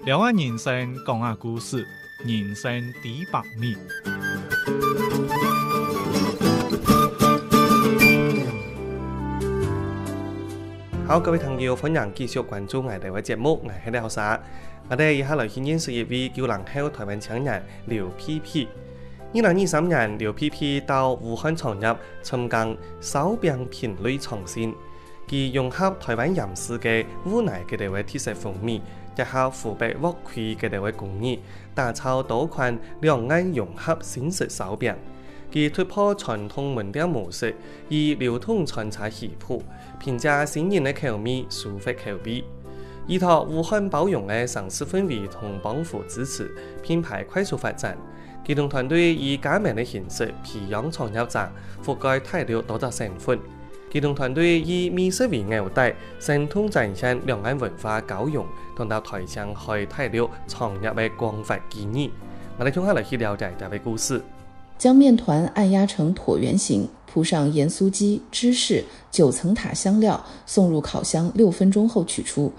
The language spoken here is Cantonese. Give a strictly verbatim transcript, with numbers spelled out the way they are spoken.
聊下人生，講下故事，人生幾百米。 好，各位朋友，歡迎繼續關注我哋嘅節目，我係廖沙。我哋以下來先認識一位九零後台灣青年劉皮皮。二零二三年，劉皮皮到武漢創業，深耕手柄品類創新，佢融合台灣飲食嘅無奈嘅地位特色風味，結合湖北鑊盔嘅地位工藝，打造多款兩岸融合新式手柄。佢突破傳統門店模式，以流通穿插食譜，評價新穎嘅口味，抒發口碑。依託武漢包容嘅城市氛圍同幫扶支持，品牌快速發展。佢同團隊以加盟嘅形式培養創業者，覆蓋大陸多個省份。佢同團隊以美食為紐帶，生動展現兩岸文化交融，同到台上開大陸創業嘅廣泛機遇。我哋聽下嚟去了解這位故事。 將麵團按壓成橢圓形，鋪上鹽酥雞、芝士、九層塔香料，送入烤箱六分鐘後取出。